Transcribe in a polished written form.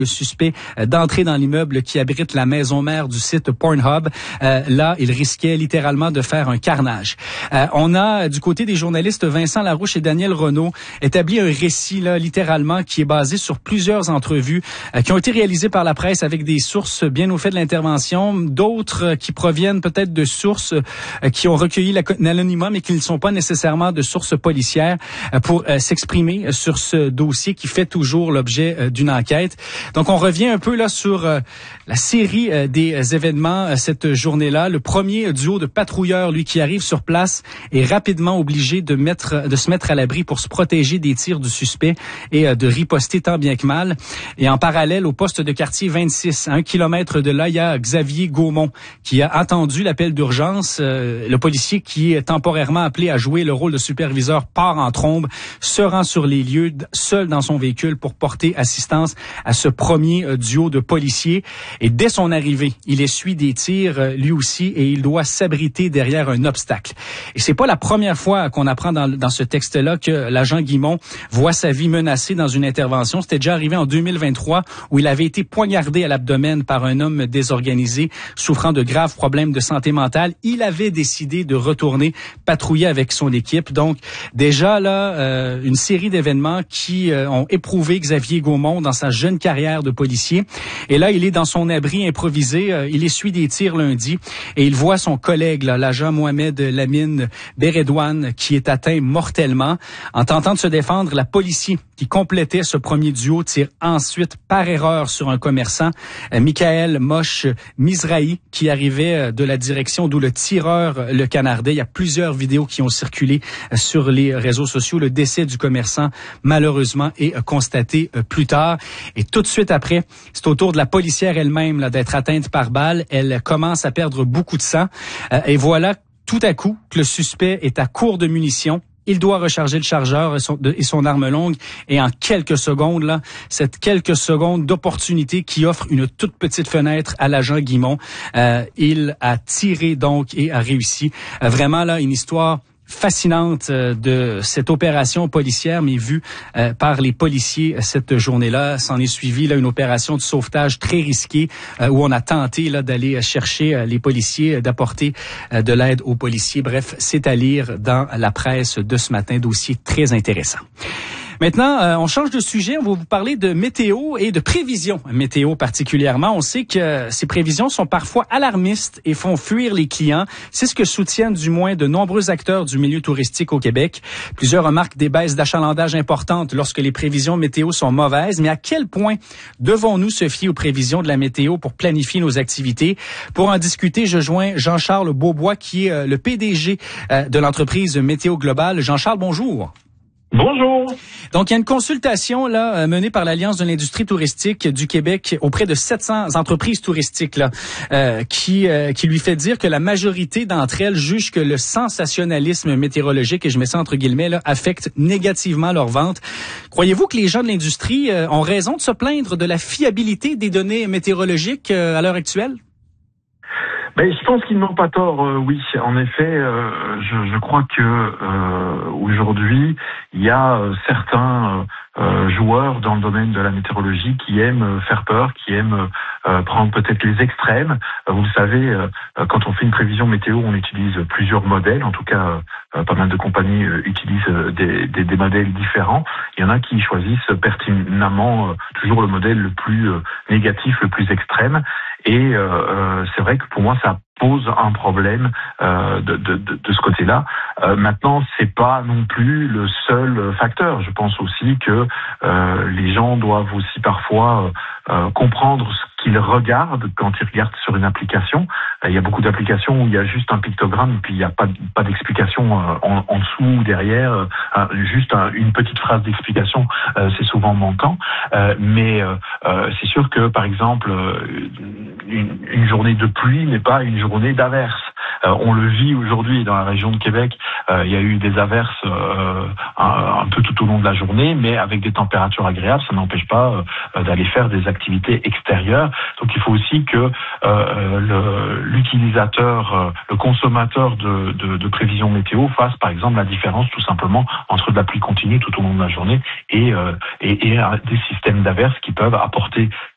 le suspect d'entrer dans l'immeuble qui abrite la maison mère du site Pornhub. Là, il risquait littéralement de faire un carnage. On a, du côté des journalistes Vincent Larouche et Daniel Renaud, établi un récit, là, littéralement, qui est basé sur plusieurs entrevues qui ont été réalisées par la presse avec des sources bien au fait de l'intervention, d'autres qui proviennent peut-être de sources qui ont recueilli l'anonymat, mais qui ne sont pas nécessairement de sources policières, pour s'exprimer sur ce dossier qui fait toujours l'objet d'une enquête. Donc, on revient un peu là sur la série des événements cette journée-là. Le premier duo de patrouilleurs, lui, qui arrive sur place, est rapidement obligé de se mettre à l'abri pour se protéger des tirs du suspect et de riposter tant bien que mal. Et en parallèle, au poste de quartier 26, à 1 kilomètre de là, il y a Xavier Gaumont qui a entendu l'appel d'urgence. Le policier qui est temporairement appelé à jouer le rôle de superviseur part en trombe, se rend sur les lieux, seul dans son véhicule pour porter assistance à ce premier duo de policiers. Et dès son arrivée, il essuie des tirs lui aussi et il doit s'abriter derrière un obstacle. Et c'est pas la première fois qu'on apprend dans ce texte-là que l'agent Guimont voit sa vie menacée dans une intervention. C'était déjà arrivé en 2023 où il avait été poignardé à l'abdomen par un homme désorganisé souffrant de graves problèmes de santé mentale. Il avait décidé de retourner patrouiller avec son équipe. Donc déjà là, une série d'événements qui ont éprouvé Xavier Gaumont dans sa jeune carrière de policier. Et là, il est dans son abri improvisé. Il essuie des tirs lundi et il voit son collègue, là, l'agent Mohamed Lamine Beredouane, qui est atteint mortellement. En tentant de se défendre, la policier qui complétait ce premier duo tire ensuite par erreur sur un commerçant, Michael Moche Mizrahi, qui arrivait de la direction d'où le tireur le canardait. Il y a plusieurs vidéos qui ont circulé sur les réseaux sociaux. Le décès du commerçant, malheureusement, est constaté plus tard. Et tout de suite après, c'est au tour de la policière elle-même là, d'être atteinte par balle. Elle commence à perdre beaucoup de sang. Et voilà, tout à coup, que le suspect est à court de munitions. Il doit recharger le chargeur et son arme longue. Et en quelques secondes, là, cette quelques secondes d'opportunité qui offre une toute petite fenêtre à l'agent Guimont, il a tiré donc et a réussi. Vraiment, là, une histoire fascinante de cette opération policière, mais vue par les policiers cette journée-là. S'en est suivi là une opération de sauvetage très risquée où on a tenté là d'aller chercher les policiers, d'apporter de l'aide aux policiers. Bref, c'est à lire dans la presse de ce matin, dossier très intéressant. Maintenant, on change de sujet. On va vous parler de météo et de prévisions météo particulièrement. On sait que ces prévisions sont parfois alarmistes et font fuir les clients. C'est ce que soutiennent du moins de nombreux acteurs du milieu touristique au Québec. Plusieurs remarquent des baisses d'achalandage importantes lorsque les prévisions météo sont mauvaises. Mais à quel point devons-nous se fier aux prévisions de la météo pour planifier nos activités? Pour en discuter, je joins Jean-Charles Beaubois, qui est le PDG de l'entreprise Météo Global. Jean-Charles, bonjour. Bonjour. Donc, il y a une consultation là menée par l'Alliance de l'industrie touristique du Québec auprès de 700 entreprises touristiques là, qui lui fait dire que la majorité d'entre elles jugent que le sensationnalisme météorologique, et je mets ça entre guillemets, là, affecte négativement leurs ventes. Croyez-vous que les gens de l'industrie ont raison de se plaindre de la fiabilité des données météorologiques à l'heure actuelle? Ben, je pense qu'ils n'ont pas tort, oui. En effet, je crois que aujourd'hui, il y a certains joueurs dans le domaine de la météorologie qui aiment faire peur, qui aiment prendre peut-être les extrêmes. Vous le savez, quand on fait une prévision météo, on utilise plusieurs modèles. En tout cas, pas mal de compagnies utilisent des modèles différents. Il y en a qui choisissent pertinemment toujours le modèle le plus négatif, le plus extrême. Et c'est vrai que pour moi, ça pose un problème de ce côté-là. Maintenant, c'est pas non plus le seul facteur. Je pense aussi que les gens doivent aussi parfois comprendre ce qu'ils regardent quand ils regardent sur une application. Il y a beaucoup d'applications où il y a juste un pictogramme et puis il n'y a pas d'explication en dessous ou derrière. Juste une petite phrase d'explication, c'est souvent manquant. Mais c'est sûr que, par exemple, une journée de pluie n'est pas une journée d'averse. On le vit aujourd'hui dans la région de Québec. Il y a eu des averses un peu tout au long de la journée, mais avec des températures agréables, ça n'empêche pas d'aller faire des activités extérieures. Donc il faut aussi que l'utilisateur, le consommateur de prévisions météo fasse par exemple la différence tout simplement entre de la pluie continue tout au long de la journée et des systèmes d'averses qui peuvent apporter